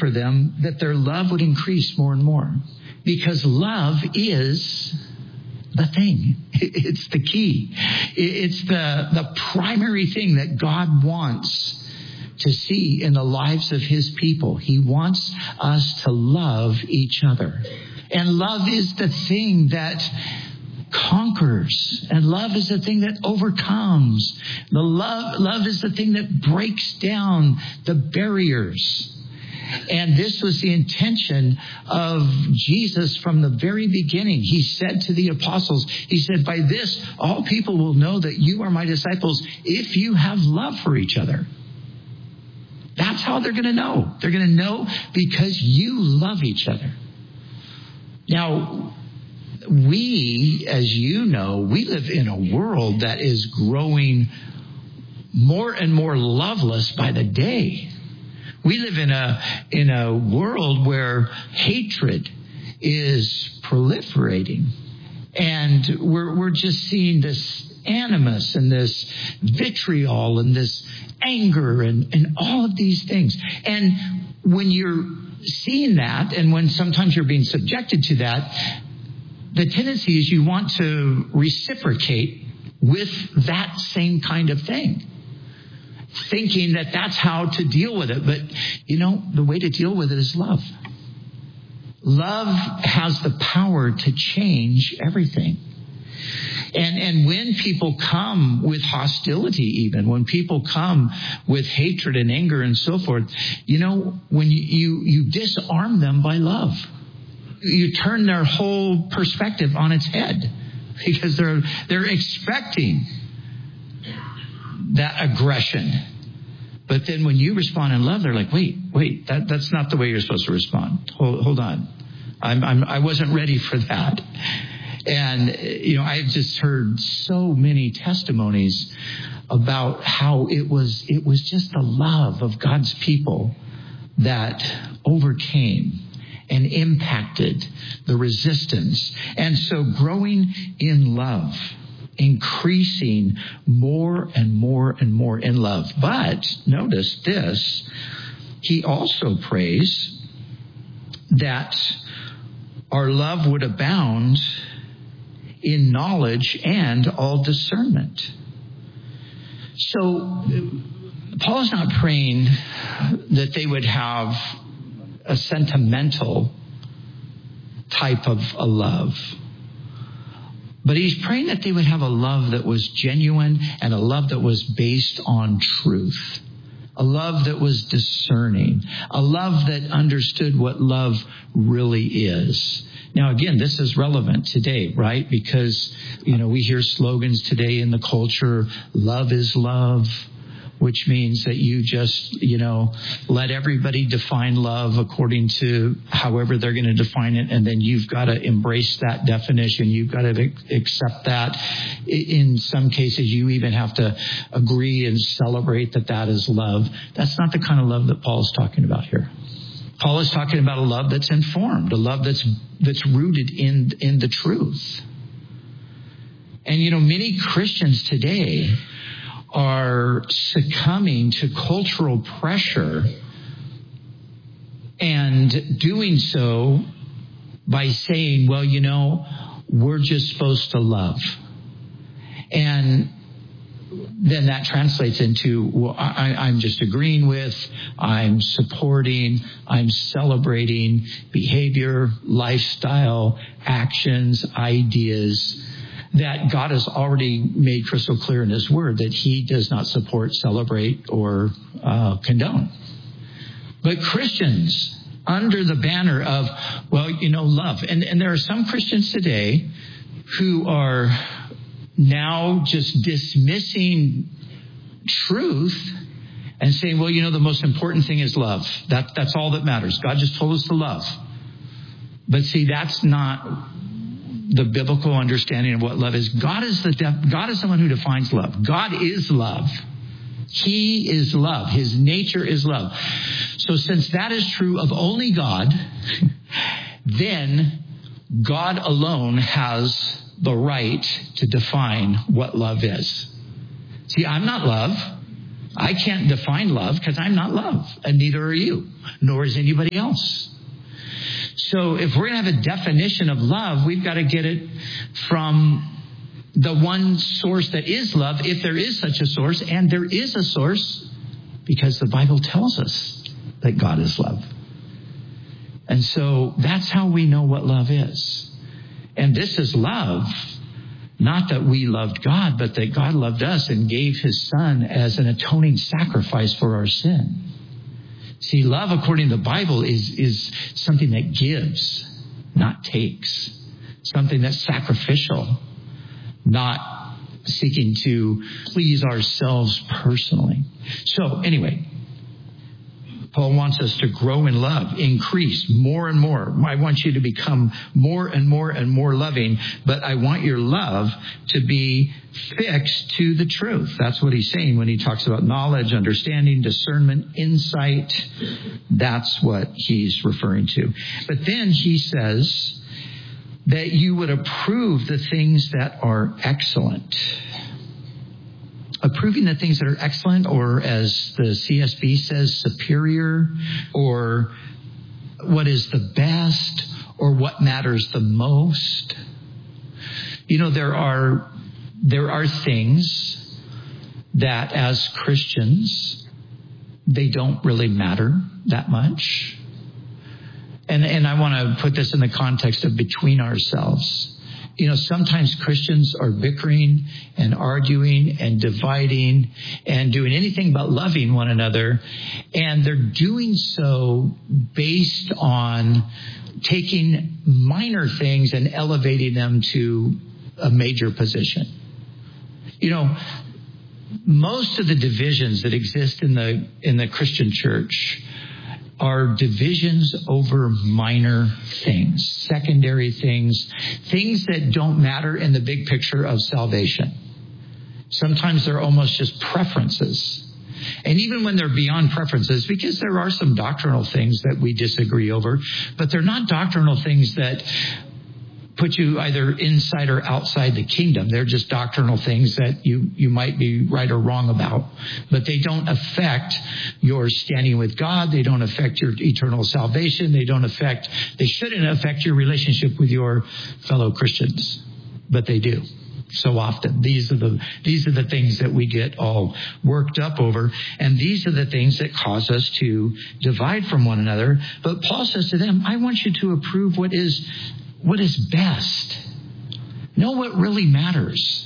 for them that their love would increase more and more. Because love is the thing. It's the key. It's the primary thing that God wants to see in the lives of his people. He wants us to love each other. And love is the thing that conquers. And love is the thing that overcomes. Love is the thing that breaks down the barriers. And this was the intention of Jesus from the very beginning. He said to the apostles, he said, by this, all people will know that you are my disciples if you have love for each other. That's how they're going to know. They're going to know because you love each other. Now, we, as you know, we live in a world that is growing more and more loveless by the day. We live in a world where hatred is proliferating, and we're just seeing this animus and this vitriol and this anger and all of these things. And when you're seeing that, and when sometimes you're being subjected to that, the tendency is you want to reciprocate with that same kind of thing, thinking that that's how to deal with it. But, the way to deal with it is love. Love has the power to change everything. And when people come with hostility, even when people come with hatred and anger and so forth, when you disarm them by love, you turn their whole perspective on its head, because they're expecting that aggression. But then when you respond in love, they're like, wait, that's not the way you're supposed to respond. Hold on. I wasn't ready for that. And, I've just heard so many testimonies about how it was just the love of God's people that overcame and impacted the resistance. And so growing in love, increasing more and more and more in love. But notice this, he also prays that our love would abound in knowledge and all discernment. So Paul's not praying that they would have a sentimental type of a love, but he's praying that they would have a love that was genuine and a love that was based on truth, a love that was discerning, a love that understood what love really is. Now, again, this is relevant today, right? Because, we hear slogans today in the culture, love is love, which means that you just, let everybody define love according to however they're going to define it. And then you've got to embrace that definition. You've got to accept that. In some cases, you even have to agree and celebrate that is love. That's not the kind of love that Paul is talking about here. Paul is talking about a love that's informed, a love that's rooted in the truth. And, many Christians today are succumbing to cultural pressure and doing so by saying, well, we're just supposed to love. And then that translates into, well, I'm just agreeing with, I'm supporting, I'm celebrating behavior, lifestyle, actions, ideas that God has already made crystal clear in his word that he does not support, celebrate, or condone. But Christians, under the banner of, love. And there are some Christians today who are now just dismissing truth and saying, the most important thing is love. That's all that matters. God just told us to love. But see, that's not the biblical understanding of what love is. God is the one who defines love. God is love. He is love. His nature is love. So since that is true of only God, then God alone has the right to define what love is. See, I'm not love. I can't define love because I'm not love, and neither are you, nor is anybody else. So if we're going to have a definition of love, we've got to get it from the one source that is love, if there is such a source, and there is a source because the Bible tells us that God is love. And so that's how we know what love is. And this is love, not that we loved God, but that God loved us and gave his son as an atoning sacrifice for our sin. See, love, according to the Bible, is something that gives, not takes. Something that's sacrificial, not seeking to please ourselves personally. So, anyway, Paul wants us to grow in love, increase more and more. I want you to become more and more and more loving, but I want your love to be fixed to the truth. That's what he's saying when he talks about knowledge, understanding, discernment, insight. That's what he's referring to. But then he says that you would approve the things that are excellent. Approving the things that are excellent, or as the CSB says, superior, or what is the best, or what matters the most. You know, there are things that as Christians, they don't really matter that much. And I want to put this in the context of between ourselves. You know, sometimes Christians are bickering and arguing and dividing and doing anything but loving one another. And they're doing so based on taking minor things and elevating them to a major position. You know, most of the divisions that exist in the Christian church are divisions over minor things, secondary things that don't matter in the big picture of salvation. Sometimes they're almost just preferences. And even when they're beyond preferences, because there are some doctrinal things that we disagree over, but they're not doctrinal things that put you either inside or outside the kingdom. They're just doctrinal things that you might be right or wrong about, but they don't affect your standing with God. They don't affect your eternal salvation. They shouldn't affect your relationship with your fellow Christians, but they do. So often, these are the things that we get all worked up over, and these are the things that cause us to divide from one another. But Paul says to them, I want you to approve what is best. Know what really matters.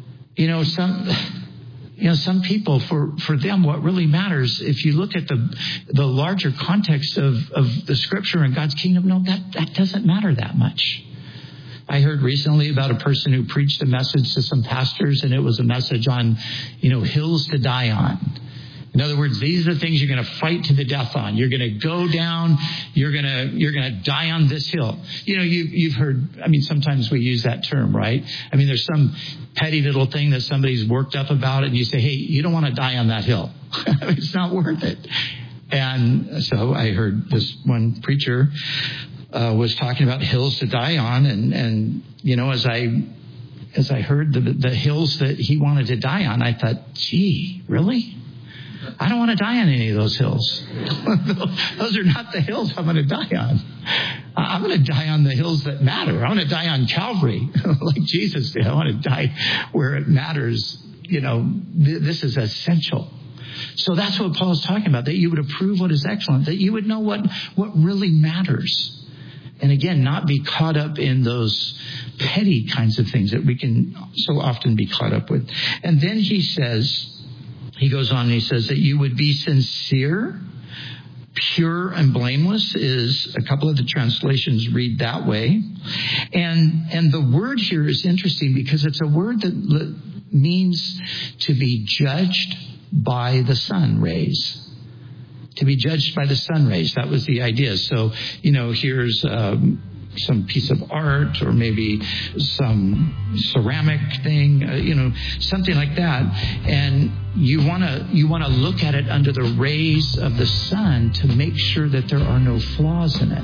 Some people, for them, what really matters, if you look at the larger context of the scripture and God's kingdom, no, that doesn't matter that much. I heard recently about a person who preached a message to some pastors, and it was a message on, hills to die on. In other words, these are the things you're going to fight to the death on. You're going to go down. You're going to die on this hill. You've heard, sometimes we use that term, right? There's some petty little thing that somebody's worked up about, and you say, hey, you don't want to die on that hill. It's not worth it. And so I heard this one preacher was talking about hills to die on. And as I heard the hills that he wanted to die on, I thought, gee, really? I don't want to die on any of those hills. Those are not the hills I'm going to die on. I'm going to die on the hills that matter. I want to die on Calvary like Jesus did. I want to die where it matters. This is essential. So that's what Paul's talking about, that you would approve what is excellent, that you would know what really matters. And again, not be caught up in those petty kinds of things that we can so often be caught up with. And then he goes on and he says that you would be sincere, pure, and blameless, is a couple of the translations read that way. And the word here is interesting because it's a word that means to be judged by the sun rays. To be judged by the sun rays. That was the idea. So, here's some piece of art or maybe some ceramic thing, something like that. And you want to look at it under the rays of the sun to make sure that there are no flaws in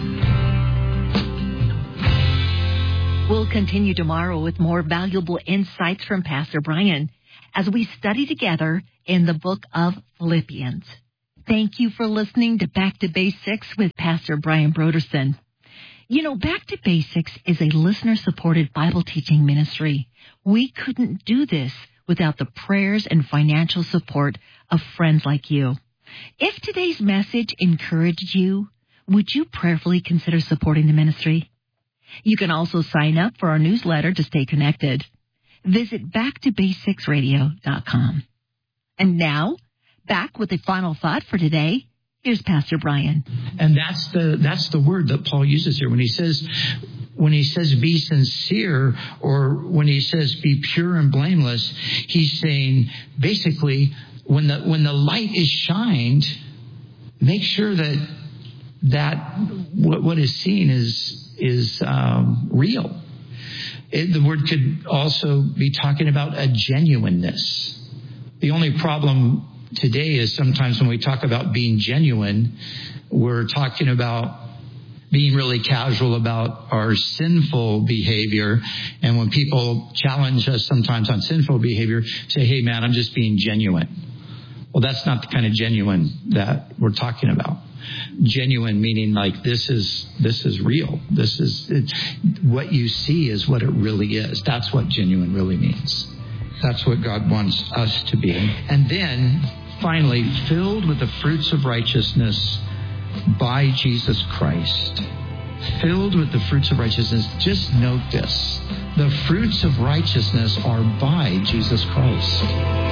it. We'll continue tomorrow with more valuable insights from Pastor Brian as we study together in the book of Philippians. Thank you for listening to Back to Basics with Pastor Brian Broderson. You know, Back to Basics is a listener-supported Bible teaching ministry. We couldn't do this without the prayers and financial support of friends like you. If today's message encouraged you, would you prayerfully consider supporting the ministry? You can also sign up for our newsletter to stay connected. Visit backtobasicsradio.com. And now, back with the final thought for today. Here's Pastor Brian. And that's the word that Paul uses here when he says be sincere, or when he says be pure and blameless. He's saying basically when the light is shined, make sure that what is seen is real. The word could also be talking about a genuineness. The only problem today is sometimes when we talk about being genuine, we're talking about being really casual about our sinful behavior. And when people challenge us sometimes on sinful behavior, say, hey, man, I'm just being genuine. Well, that's not the kind of genuine that we're talking about. Genuine meaning like this is real. What you see is what it really is. That's what genuine really means. That's what God wants us to be. And then finally, filled with the fruits of righteousness by Jesus Christ. Filled with the fruits of righteousness. Just note this. The fruits of righteousness are by Jesus Christ.